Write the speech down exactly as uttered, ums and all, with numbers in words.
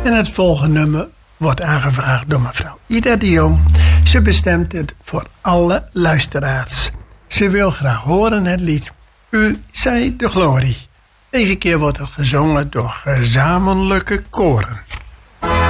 En het volgende nummer wordt aangevraagd door mevrouw Ida de Jong. Ze bestemt het voor alle luisteraars. Ze wil graag horen het lied U zij de glorie. Deze keer wordt het gezongen door gezamenlijke koren.